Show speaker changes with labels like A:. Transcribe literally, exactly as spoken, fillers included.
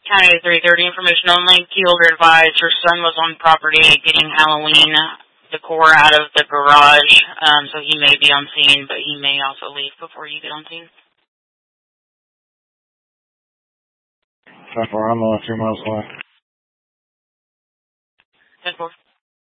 A: County three thirty information only. Keyholder advised her son was on property getting Halloween decor out of the garage, um, so he may be on scene, but he may also leave before you get on scene.
B: ten four, I'm only two miles away.